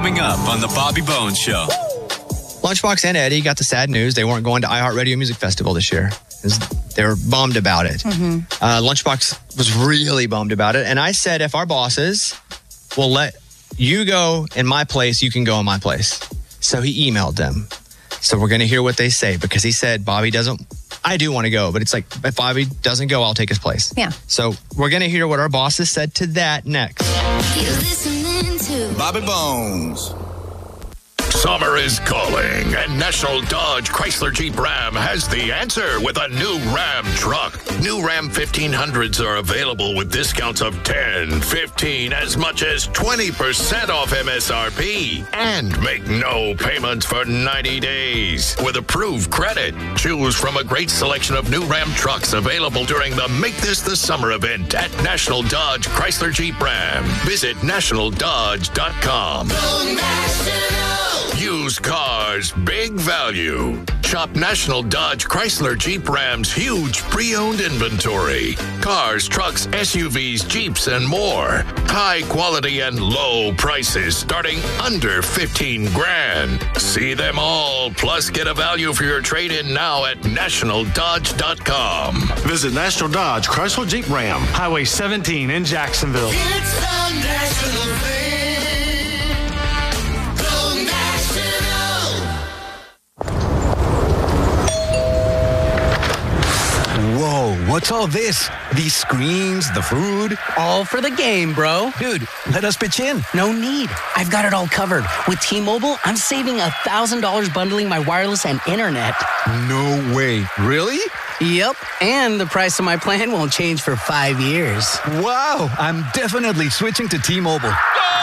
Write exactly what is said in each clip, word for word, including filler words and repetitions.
Coming up on the Bobby Bones Show. Lunchbox and Eddie got the sad news. They weren't going to iHeartRadio Music Festival this year. They were bummed about it. Mm-hmm. Uh, Lunchbox was really bummed about it. And I said, if our bosses will let you go in my place, you can go in my place. So he emailed them. So we're going to hear what they say, because he said, Bobby doesn't, I do want to go, but it's like, if Bobby doesn't go, I'll take his place. Yeah. So we're going to hear what our bosses said to that next. You're listening to Bobby Bones. Summer is calling, and National Dodge Chrysler Jeep Ram has the answer with a new Ram truck. New Ram fifteen hundreds are available with discounts of ten, fifteen, as much as twenty percent off M S R P. And make no payments for ninety days with approved credit. Choose from a great selection of new Ram trucks available during the Make This the Summer event at National Dodge Chrysler Jeep Ram. Visit national dodge dot com. Go National! Used cars, big value. Shop National Dodge Chrysler Jeep Ram's huge pre-owned inventory. Cars, trucks, S U Vs, Jeeps, and more. High quality and low prices starting under fifteen grand. See them all, plus get a value for your trade-in now at national dodge dot com. Visit National Dodge Chrysler Jeep Ram, Highway seventeen in Jacksonville. It's a national thing. Go National! Whoa, what's all this? These screens, the food? All for the game, bro. Dude, let us pitch in. No need. I've got it all covered. With T-Mobile, I'm saving one thousand dollars bundling my wireless and internet. No way. Really? Yep. And the price of my plan won't change for five years. Wow, I'm definitely switching to T-Mobile.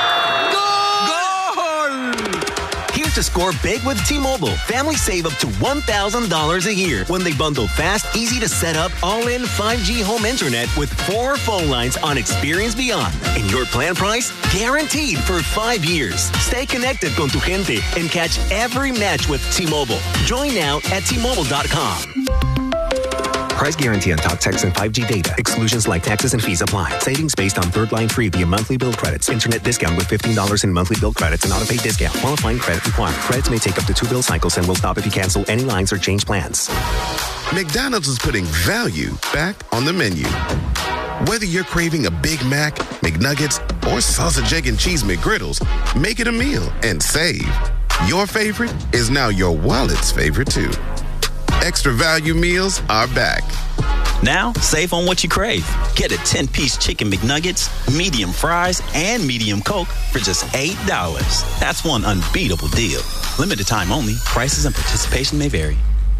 To score big with T-Mobile, families save up to one thousand dollars a year when they bundle fast, easy to set up, all-in five G home internet with four phone lines on Experience Beyond. And your plan price? Guaranteed for five years. Stay connected con tu gente and catch every match with T-Mobile. Join now at T Mobile dot com. Price guarantee on talk, text, and five G data. Exclusions like taxes and fees apply. Savings based on third line free via monthly bill credits. Internet discount with fifteen dollars in monthly bill credits and auto-pay discount. Qualifying credit required. Credits may take up to two bill cycles and will stop if you cancel any lines or change plans. McDonald's is putting value back on the menu. Whether you're craving a Big Mac, McNuggets, or sausage, egg, and cheese McGriddles, make it a meal and save. Your favorite is now your wallet's favorite too. Extra value meals are back. Now, save on what you crave. Get a ten-piece chicken McNuggets, medium fries, and medium Coke for just eight dollars. That's one unbeatable deal. Limited time only. Prices and participation may vary.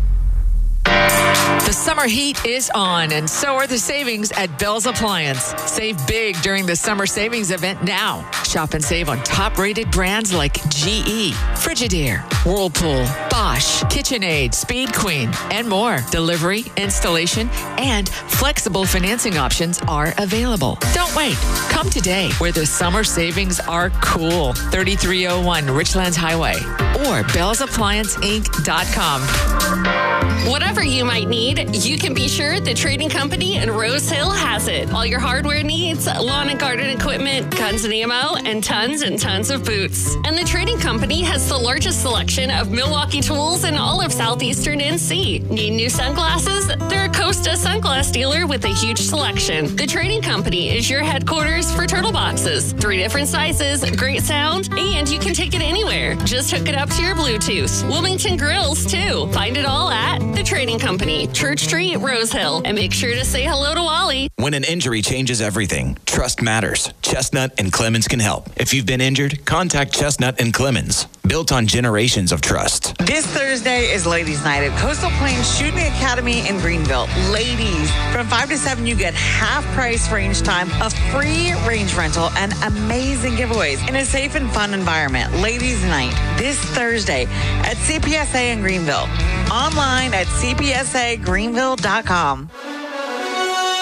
The summer heat is on, and so are the savings at Bell's Appliance. Save big during the summer savings event now. Shop and save on top-rated brands like G E, Frigidaire, Whirlpool, Bosch, KitchenAid, Speed Queen, and more. Delivery, installation, and flexible financing options are available. Don't wait. Come today, where the summer savings are cool. thirty-three oh one Richlands Highway or bells appliance inc dot com. Whatever you might need, you can be sure the Trading Company in Rose Hill has it. All your hardware needs, lawn and garden equipment, guns and ammo, and tons and tons of boots. And the Trading Company has the largest selection of Milwaukee tools in all of southeastern N C. Need new sunglasses? They're a Costa sunglass dealer with a huge selection. The Trading Company is your headquarters for turtle boxes. Three different sizes, great sound, and you can take it anywhere. Just hook it up to your Bluetooth. Wilmington Grills, too. Find it all at The Trading Company, Church Street, Rose Hill. And make sure to say hello to Wally. When an injury changes everything, trust matters. Chestnut and Clemens can help. If you've been injured, contact Chestnut and Clemens. Built on generations of trust. This Thursday is Ladies' Night at Coastal Plains Shooting Academy in Greenville. Ladies, from five to seven, you get half price range time, a free range rental, and amazing giveaways in a safe and fun environment. Ladies' Night this Thursday at C P S A in Greenville. Online at c p s a greenville dot com.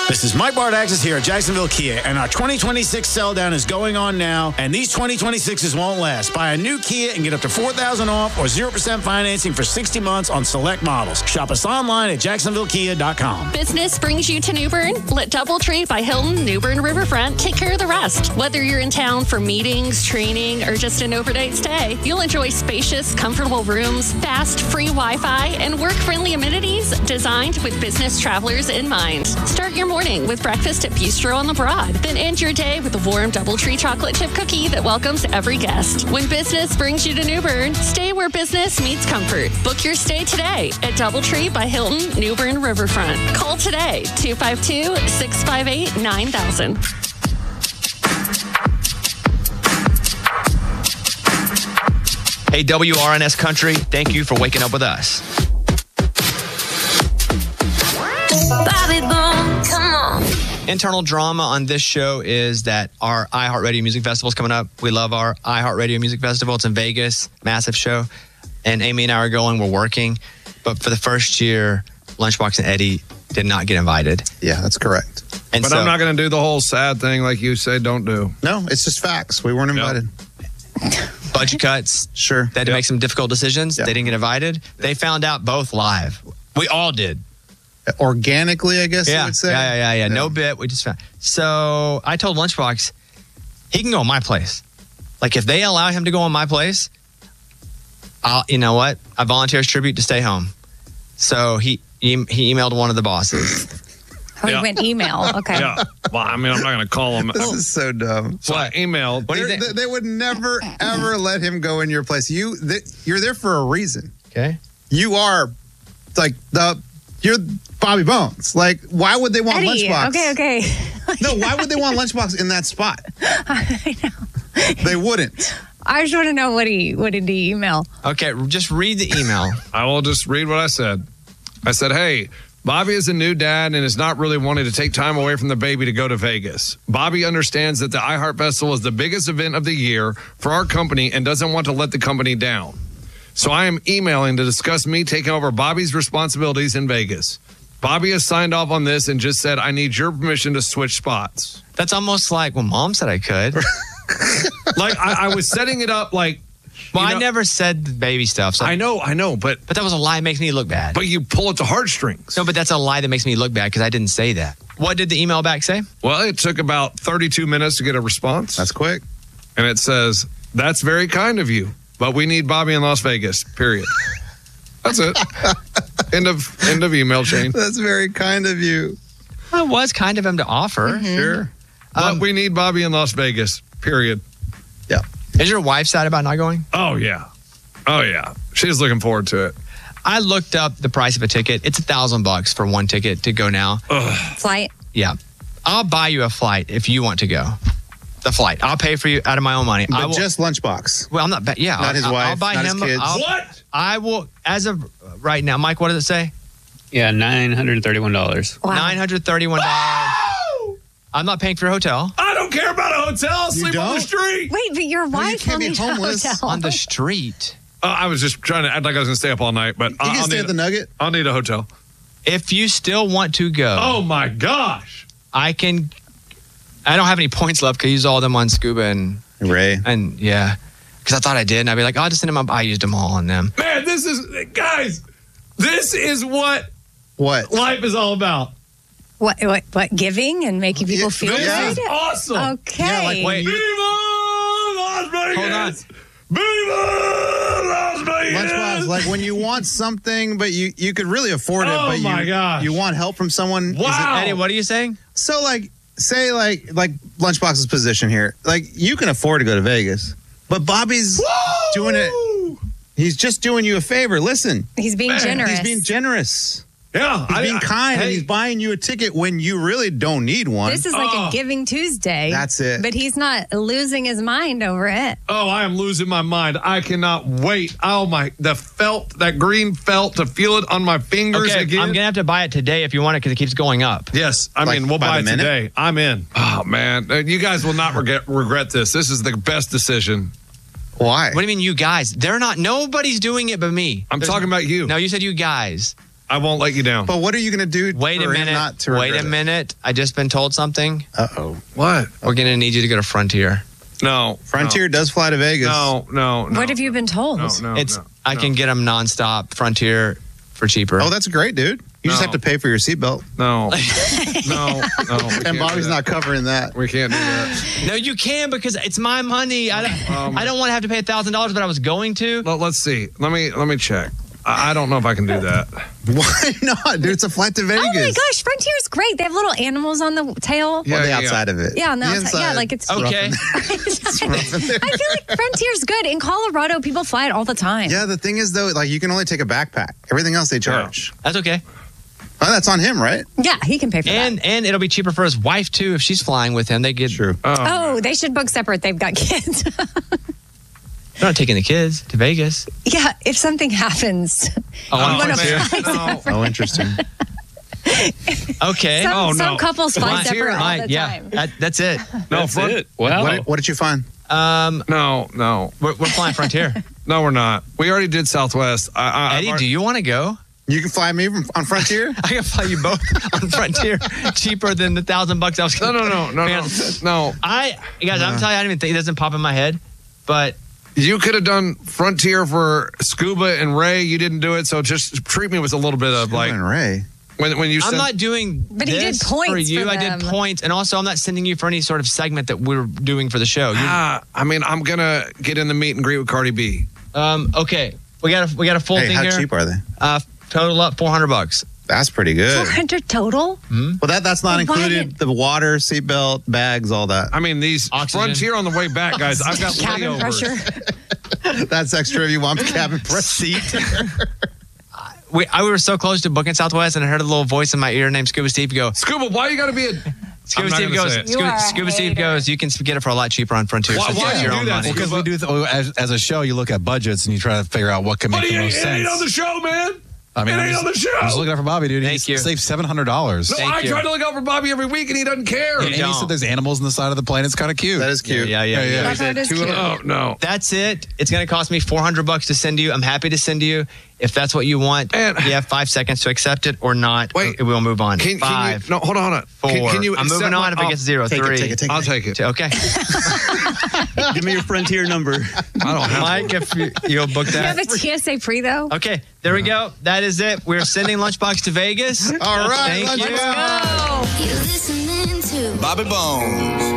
This is Mike Bardaxis here at Jacksonville Kia, and our twenty twenty-six sell down is going on now, and these twenty twenty-sixes won't last. Buy a new Kia and get up to four thousand dollars off or zero percent financing for sixty months on select models. Shop us online at jacksonville kia dot com. Business brings you to New Bern? Let Doubletree by Hilton New Bern Riverfront take care of the rest. Whether you're in town for meetings, training, or just an overnight stay, you'll enjoy spacious, comfortable rooms, fast, free Wi-Fi, and work-friendly amenities designed with business travelers in mind. Start your morning with breakfast at Bistro on the Broad. Then end your day with a warm Doubletree chocolate chip cookie that welcomes every guest. When business brings you to New Bern, stay where business meets comfort. Book your stay today at Doubletree by Hilton New Bern Riverfront. Call today, two five two, six five eight, nine thousand. Hey, W R N S Country, thank you for waking up with us. Bobby Bone, come on. Internal drama on this show is that our iHeartRadio Music Festival is coming up. We love our iHeartRadio Music Festival. It's in Vegas, massive show. And Amy and I are going, we're working. But for the first year, Lunchbox and Eddie did not get invited. Yeah, that's correct. And but so, I'm not going to do the whole sad thing like you say don't do. No, it's just facts. We weren't invited. Budget cuts. Sure. They had to Yep. make some difficult decisions. Yep. They didn't get invited. They found out both live. We all did. Organically, I guess Yeah, you would say. yeah, yeah, yeah, yeah. No bit. We just found. So I told Lunchbox, he can go on my place. Like if they allow him to go on my place, I'll, you know what? I volunteer as tribute to stay home. So he he, he emailed one of the bosses. Oh, Yeah. he went email. Okay. Yeah. Well, I mean, I'm not going to call him. This is so dumb. So I emailed. What do you They're- think? They, they would never, ever let him go in your place. You, they, you're there for a reason. Okay. You are like the, you're Bobby Bones. Like, why would they want Eddie, Lunchbox? okay, okay. No, why would they want Lunchbox in that spot? I know. They wouldn't. I just want to know what he what did he email? Okay, just read the email. I will just read what I said. I said, hey, Bobby is a new dad and is not really wanting to take time away from the baby to go to Vegas. Bobby understands that the iHeart Festival is the biggest event of the year for our company and doesn't want to let the company down. So I am emailing to discuss me taking over Bobby's responsibilities in Vegas. Bobby has signed off on this and just said, I need your permission to switch spots. That's almost like, well, Mom said I could. Like, I, I was setting it up like, Well, you I know- never said the baby stuff. So I know, I know, but But that was a lie that makes me look bad. but you pull at the heartstrings. No, but that's a lie that makes me look bad because I didn't say that. What did the email back say? Well, it took about thirty-two minutes to get a response. That's quick. And it says, that's very kind of you, but we need Bobby in Las Vegas, period. That's it. End of end of email chain. That's very kind of you. Well, it was kind of him to offer. Sure. But we need Bobby in Las Vegas, period. Yeah. Is your wife sad about not going? Oh, yeah. Oh, yeah. She's looking forward to it. I looked up the price of a ticket. It's a thousand bucks for one ticket to go now. Flight. Yeah. I'll buy you a flight if you want to go. The flight. I'll pay for you out of my own money. I But will, just Lunchbox. well, I'm not. Ba- yeah. Not I'll, his I'll- wife, I'll buy not his him. kids. I'll- What? I will, as of right now, Mike, what does it say? Yeah, nine hundred thirty-one dollars. Wow. nine hundred thirty-one dollars. Oh! I'm not paying for your hotel. I don't care about a hotel. I'll sleep on the don't? street. Wait, but your wife can't will be need homeless a hotel. On the street. Uh, I was just trying to act like I was going to stay up all night, but You I- can I'll, stay need at the a, Nugget. I'll need a hotel. If you still want to go, Oh, my gosh. I can. I don't have any points left because I used all of them on Scuba and Ray. and yeah, because I thought I did, and I'd be like, oh, I'll just send them up. I used them all on them. Man, this is, guys, this is what What? life is all about. What, what, what, giving and making people feel This good? is awesome. Okay. Yeah, like, wait. Viva Las Vegas! Hold on. Viva Las Vegas! Lunchbox, like when you want something, but you, you could really afford it, Oh, but my you, gosh. you want help from someone. Is it- Wow. Eddie, what are you saying? So like, say like like Lunchbox's position here, like you can afford to go to Vegas, but Bobby's doing it. He's just doing you a favor. Listen, He's being Man, generous. he's being generous. Yeah. He's I- being I- kind, hey. and he's buying you a ticket when you really don't need one. This is like Oh. a Giving Tuesday. That's it. But he's not losing his mind over it. Oh, I am losing my mind. I cannot wait. Oh, my. The felt, that green felt, to feel it on my fingers Okay, again. I'm gonna have to buy it today if you want it because it keeps going up. Yes, I Like mean, we'll by buy the it minute? today. I'm in. Oh, man. Uh, You guys will not regret, regret this. This is the best decision. Why? What do you mean, you guys? They're not. Nobody's doing it but me. I'm There's- talking about you. No, you said you guys. I won't let you down. But what are you going to do? Wait a for him minute. Not to Wait a regret it? minute. I just been told something. Uh oh. What? We're going to need you to go to Frontier. No. Frontier does fly to Vegas. No, no, no. What have you been told? No, no, it's no, I no. can get them nonstop Frontier for cheaper. Oh, that's great, dude. You just No. have to pay for your seatbelt. No. no, no. we And can't Bobby's do not covering that. We can't do that. No, you can because it's my money. I don't, Um, I don't want to have to pay a thousand dollars, but I was going to. Well, let's see. Let me let me check. I, I don't know if I can do that. Why not, dude? It's a flight to Vegas. Oh my gosh, Frontier's great. They have little animals on the tail. Well, the outside of it. Yeah, on the, The outside. Yeah, inside. like it's Okay. I feel like Frontier's good. In Colorado, people fly it all the time. Yeah, the thing is though, like you can only take a backpack. Everything else they charge. That's okay. Oh, that's on him, right? Yeah, he can pay for And that. and it'll be cheaper for his wife too if she's flying with him. They get True. Oh, they should book separate. They've got kids. They're not taking the kids to Vegas. Yeah, if something happens, Oh, you on wanna Frontier? fly- Oh, interesting. Okay. Some- oh no. some couples fly Mike, separate all Mike, the yeah, time. that, that's it. No, That's front- it. Wow. What, what did you find? Um, No, no. we're, we're flying Frontier. No, we're not. We already did Southwest. I, I, I've Eddie, already- do you want to go? You can fly me from, on Frontier? I can fly you both on Frontier, cheaper than the thousand bucks I was. No, no, no, no, no, no. I guys, I'm telling you, I don't even think it doesn't pop in my head, but You could have done Frontier for Scuba and Ray. You didn't do it, so just treat me with a little bit of like and Ray. when when you. I'm send- not doing But he did this points for you. for I them. did points, and also I'm not sending you for any sort of segment that we're doing for the show. You- Ah, I mean, I'm gonna get in the meet and greet with Cardi B. um, okay, we got a we got a full Hey, thing how here. cheap are they? Uh, total up four hundred bucks. That's pretty good. four hundred total? Well, that that's not Why included. did- The water, seatbelt, bags, all that. I mean, these Oxygen. Frontier on the way back, guys. I've got Cabin layovers. pressure. That's extra if you want cabin pressure. Seat. we I we were so close to booking Southwest, and I heard a little voice in my ear named Scuba Steve go. Scuba, why you got to be a? Scuba I'm not Steve gonna goes. say it. You are Scuba, a Scuba Steve hater. goes. You can get it for a lot cheaper on Frontier. Why- so why it's you your do own that? money. Well, Because we do, th- as, as a show, you look at budgets and you try to figure out what can make Buddy, the it most ain't, it sense. ain't on the show, man. I mean, it I'm ain't just, on the show. I'm just looking out for Bobby, dude. Thank He you. saved seven hundred dollars. No, Thank I you. try to look out for Bobby every week, and he doesn't care. And he don't. said there's animals on the side of the plane. It's kind of cute. That is cute. Yeah, yeah, yeah. Yeah, yeah. That is Two- cute. Oh no. That's it. It's going to cost me four hundred bucks to send you. I'm happy to send you. If that's what you want, Man. you have five seconds to accept it or not. Wait. We'll move on. Can, can Five, you? No, hold on. Hold on. four. Can, can you? I'm accept moving on my- if it gets zero. Take it, Three. take it, take it. I'll take it. two. Okay. Give me your Frontier number. I don't have Mike, if you, you'll book You have that. a T S A pre though? Okay, there we go. That is it. We're sending Lunchbox to Vegas. All right, Thank let's you. go. You're listening to Bobby Bones.